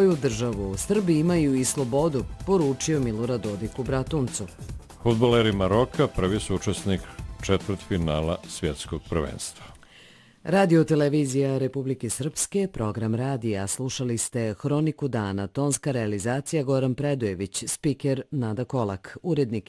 svoju državu, Srbi imaju i slobodu, poručio Milorad Dodik u Bratuncu. Fudbaleri Maroka prvi su učesnik četvrtfinala svjetskog prvenstva. Radio televizija Republike Srpske, program radija, slušali ste Hroniku dana, tonska realizacija Goran Predojević, spiker Nada Kolak, urednik